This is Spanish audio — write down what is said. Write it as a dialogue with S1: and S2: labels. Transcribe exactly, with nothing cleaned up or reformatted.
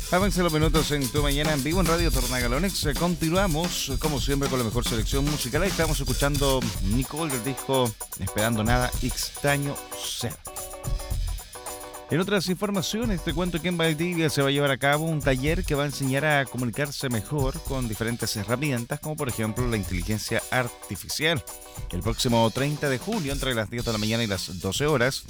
S1: Avancen los minutos en tu mañana en vivo en Radio Tornagalones. Eh, Continuamos, eh, como siempre, con la mejor selección musical. Ahí estamos escuchando Nicole del disco Esperando Nada, Extraño Ser. En otras informaciones, te cuento que en Valdivia se va a llevar a cabo un taller que va a enseñar a comunicarse mejor con diferentes herramientas, como por ejemplo la inteligencia artificial. El próximo treinta de julio, entre las diez de la mañana y las doce horas,